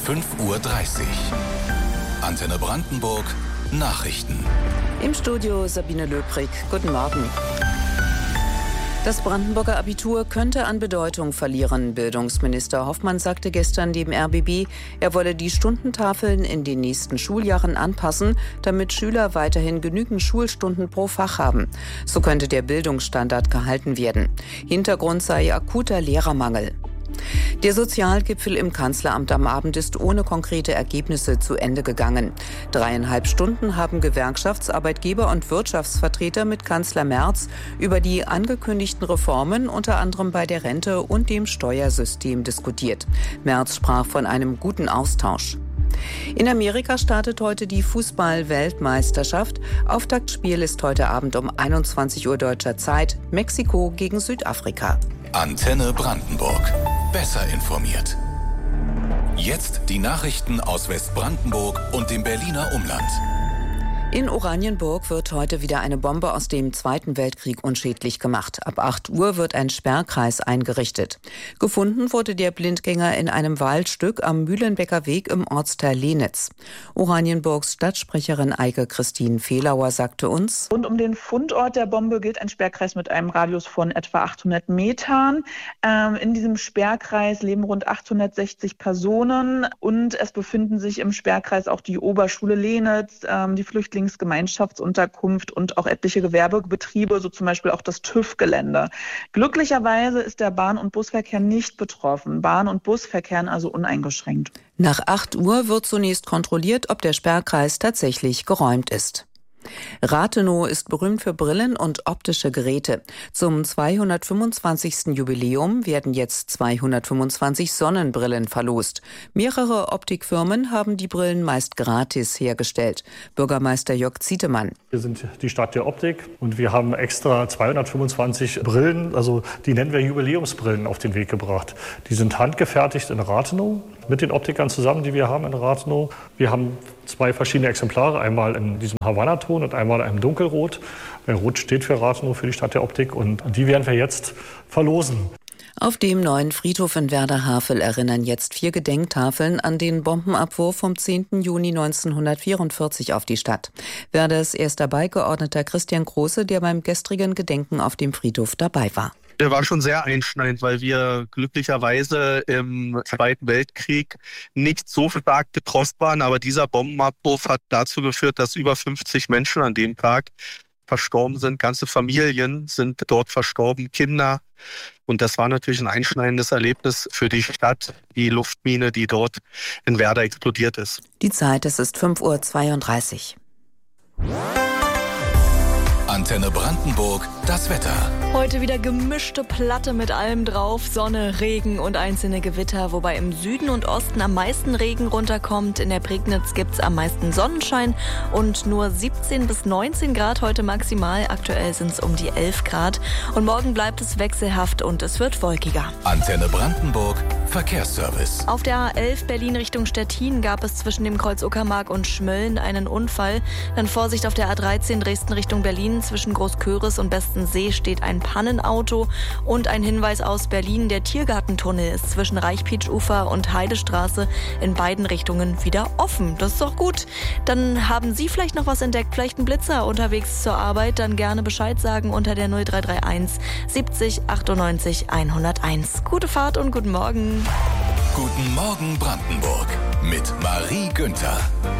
5:30 Uhr. Antenne Brandenburg Nachrichten. Im Studio Sabine Löbrig. Guten Morgen. Das Brandenburger Abitur könnte an Bedeutung verlieren. Bildungsminister Hoffmann sagte gestern dem RBB, er wolle die Stundentafeln in den nächsten Schuljahren anpassen, damit Schüler weiterhin genügend Schulstunden pro Fach haben. So könnte der Bildungsstandard gehalten werden. Hintergrund sei akuter Lehrermangel. Der Sozialgipfel im Kanzleramt am Abend ist ohne konkrete Ergebnisse zu Ende gegangen. 3,5 Stunden haben Gewerkschafts-, Arbeitgeber- und Wirtschaftsvertreter mit Kanzler Merz über die angekündigten Reformen, unter anderem bei der Rente und dem Steuersystem, diskutiert. Merz sprach von einem guten Austausch. In Amerika startet heute die Fußball-Weltmeisterschaft. Auftaktspiel ist heute Abend um 21 Uhr deutscher Zeit. Mexiko gegen Südafrika. Antenne Brandenburg. Besser informiert. Jetzt die Nachrichten aus Westbrandenburg und dem Berliner Umland. In Oranienburg wird heute wieder eine Bombe aus dem Zweiten Weltkrieg unschädlich gemacht. Ab 8 Uhr wird ein Sperrkreis eingerichtet. Gefunden wurde der Blindgänger in einem Waldstück am Mühlenbecker Weg im Ortsteil Lenitz. Oranienburgs Stadtsprecherin Eike-Christine Fehlauer sagte uns: Rund um den Fundort der Bombe gilt ein Sperrkreis mit einem Radius von etwa 800 Metern. In diesem Sperrkreis leben rund 860 Personen und es befinden sich im Sperrkreis auch die Oberschule Lenitz, die Flüchtlingsgemeinschaftsunterkunft und auch etliche Gewerbebetriebe, so zum Beispiel auch das TÜV-Gelände. Glücklicherweise ist der Bahn- und Busverkehr nicht betroffen. Bahn- und Bus verkehren also uneingeschränkt. Nach 8 Uhr wird zunächst kontrolliert, ob der Sperrkreis tatsächlich geräumt ist. Rathenow ist berühmt für Brillen und optische Geräte. Zum 225. Jubiläum werden jetzt 225 Sonnenbrillen verlost. Mehrere Optikfirmen haben die Brillen meist gratis hergestellt. Bürgermeister Jörg Zietemann: Wir sind die Stadt der Optik und wir haben extra 225 Brillen, also die nennen wir Jubiläumsbrillen, auf den Weg gebracht. Die sind handgefertigt in Rathenow mit den Optikern zusammen, die wir haben in Rathenow. Wir haben 2 verschiedene Exemplare, einmal in diesem Havanna-Ton und einmal in einem Dunkelrot. Rot steht für Rathenow, für die Stadt der Optik, und die werden wir jetzt verlosen. Auf dem neuen Friedhof in Werder-Havel erinnern jetzt 4 Gedenktafeln an den Bombenabwurf vom 10. Juni 1944 auf die Stadt. Werders erster Beigeordneter Christian Große, der beim gestrigen Gedenken auf dem Friedhof dabei war. Der war schon sehr einschneidend, weil wir glücklicherweise im Zweiten Weltkrieg nicht so stark getroffen waren. Aber dieser Bombenabwurf hat dazu geführt, dass über 50 Menschen an dem Tag verstorben sind. Ganze Familien sind dort verstorben, Kinder. Und das war natürlich ein einschneidendes Erlebnis für die Stadt, die Luftmine, die dort in Werder explodiert ist. Die Zeit, es ist 5:32 Uhr. Antenne Brandenburg, das Wetter. Heute wieder gemischte Platte mit allem drauf. Sonne, Regen und einzelne Gewitter, wobei im Süden und Osten am meisten Regen runterkommt. In der Prignitz gibt's am meisten Sonnenschein und nur 17 bis 19 Grad heute maximal. Aktuell sind's um die 11 Grad. Und morgen bleibt es wechselhaft und es wird wolkiger. Antenne Brandenburg, Verkehrsservice. Auf der A11 Berlin Richtung Stettin gab es zwischen dem Kreuz Uckermark und Schmölln einen Unfall. Dann Vorsicht auf der A13 Dresden Richtung Berlin. Zwischen Großköris und Bestensee steht ein Pannenauto. Und ein Hinweis aus Berlin: Der Tiergartentunnel ist zwischen Reichpitsch-Ufer und Heidestraße in beiden Richtungen wieder offen. Das ist doch gut. Dann haben Sie vielleicht noch was entdeckt, vielleicht einen Blitzer unterwegs zur Arbeit. Dann gerne Bescheid sagen unter der 0331 70 98 101. Gute Fahrt und guten Morgen. Guten Morgen Brandenburg mit Marie Günther.